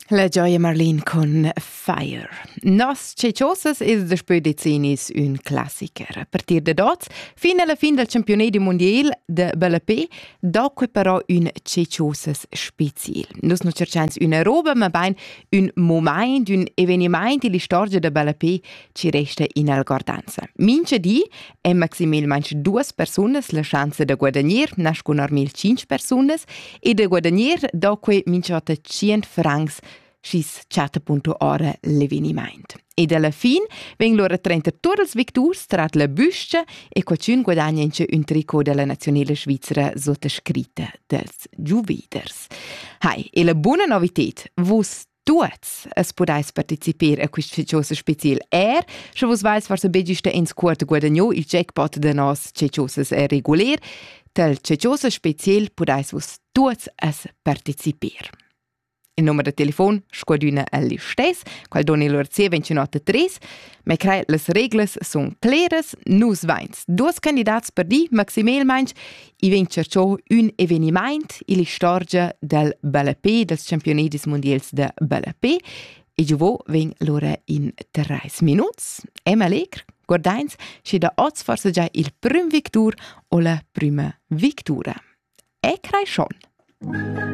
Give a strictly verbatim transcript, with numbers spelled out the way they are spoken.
La Gioia Marlene con Fire. Nos ceciosas es despö decennis un classiker. A partir de dots, fin alla fin del campionat mondial de B L P, dopo però un ceciosas special. Nus non cercians una roba, ma bain un moment, un eveniment in la storia de B L P ci resta in algordanza. Mince di è maximilmente due personas la chance de guadagnier, nasco normal cinque personas, e de guadagnier dopo mince cent francs schis chatta punto ora l'eveniment. Ed alla fin veng loro trenta tuors victurs trat la büscia e qualcun guadagna ince un tricot della nazionale svizzera sottoscritta dels Giuveders. Hai, e la buona novitet, vus tuots es podais participer a quist ceciosa special er, se vus vais forse begista ins cuort guadagno il jackpot de nos ceciosas è reguler, tel ceciosa special podais vus tuots es participer. Il numero de telefon squaduna alli stes, qual doni lor C ventinotto tre, ma crai las reglas son claras, nus vains dos candidats per di, maximalmeins, i ven cerciò un eveniment in la storia del B L P, dels campionatis mondials de B L P, e giuvò ven lora in treis minuts. Emma Legr, guardains, sche da oz forse già il prim victur o la prima victura. E crai schon.